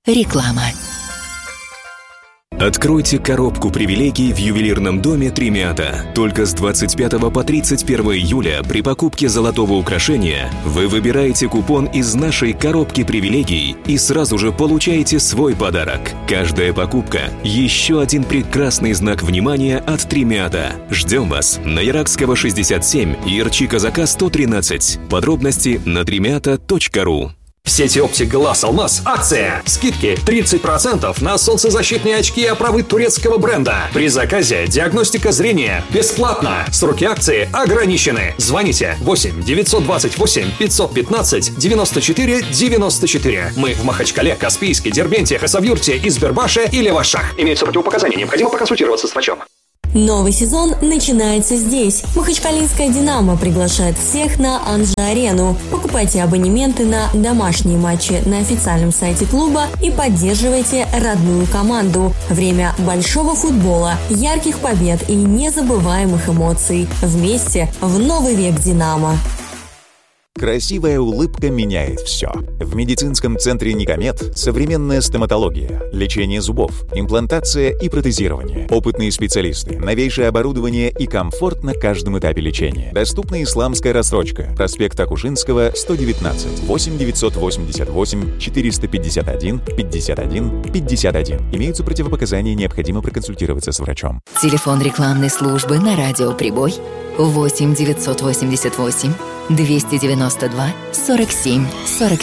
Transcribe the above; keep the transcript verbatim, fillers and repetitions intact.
Реклама. Откройте коробку привилегий в ювелирном доме «Тремята». Только с двадцать пятого по тридцать первое июля при покупке золотого украшения вы выбираете купон из нашей коробки привилегий и сразу же получаете свой подарок. Каждая покупка – еще один прекрасный знак внимания от «Тремята». Ждем вас на Яракского, шестьдесят семь, Ярчи-Казака, сто тринадцать. Подробности на тремята точка ру. В сети оптик Глаз Алмаз акция. Скидки тридцать процентов на солнцезащитные очки и оправы турецкого бренда. При заказе диагностика зрения бесплатно. Сроки акции ограничены. Звоните восемь девятьсот двадцать восемь пятьсот пятнадцать девяносто четыре девяносто четыре. Мы в Махачкале, Каспийске, Дербенте, Хасавюрте, Избербаше и Левашах. Имеются противопоказания. Необходимо проконсультироваться с врачом. Новый сезон начинается здесь. Махачкалинская «Динамо» приглашает всех на Анжи-арену. Покупайте абонементы на домашние матчи на официальном сайте клуба и поддерживайте родную команду. Время большого футбола, ярких побед и незабываемых эмоций. Вместе в новый век «Динамо». Красивая улыбка меняет все. В медицинском центре «Никомед» современная стоматология, лечение зубов, имплантация и протезирование, опытные специалисты, новейшее оборудование и комфорт на каждом этапе лечения. Доступна исламская рассрочка. Проспект Акушинского, сто девятнадцать, восемь девятьсот восемьдесят восемь четыреста пятьдесят один пятьдесят один пятьдесят один. Имеются противопоказания, необходимо проконсультироваться с врачом. Телефон рекламной службы на радио «Прибой» восемь девятьсот восемьдесят восемь двести девяносто два сорок семь сорок